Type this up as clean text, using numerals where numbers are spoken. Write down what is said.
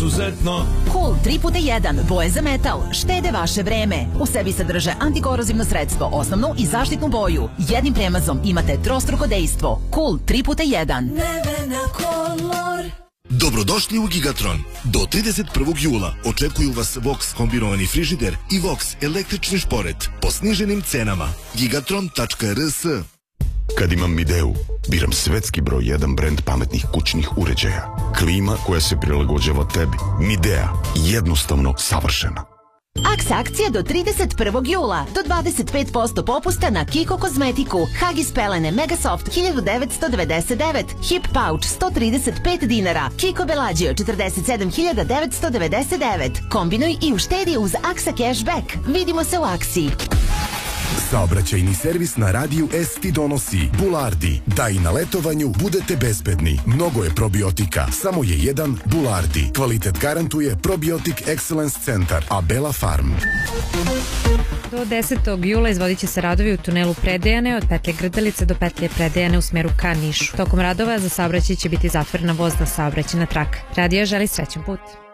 izuzetno. Cool 3x1, boje za metal, štede vaše vreme. U sebi sadrže antikorozivno sredstvo, osnovnu i zaštitnu boju. Jednim premazom imate trostruko dejstvo. Cool 3x1. Nevena Color. Dobrodošli u Gigatron. Do 31. jula očekuju vas Vox kombinovani frižider i Vox električni šporet po sniženim cenama. Gigatron.rs. Kad imam Mideu, biram svetski broj 1 brend pametnih kućnih uređaja. Klima koja se prilagođava tebi. Midea. Jednostavno savršena. Aks akcija do 31. jula. Do 25% popusta na Kiko kozmetiku. Huggies pelene Megasoft 1999. Hip pouch 135 dinara. Kiko Bellagio 47.999. Kombinuj i uštedi uz Aksa Cashback. Vidimo se u akciji. Saobraćajni servis na radiju S ti donosi Bulardi. Da i na letovanju budete bezbedni. Mnogo je probiotika, samo je jedan Bulardi. Kvalitet garantuje Probiotic Excellence Centar, Abela Farm. Do 10. jula izvodit će se radovi u tunelu Predejane od petlje Grdelice do petlje Predejane u smeru ka Nišu. Tokom radova za saobraćaj će biti zatvorena vozna saobraćajna traka. Radio želi srećan put.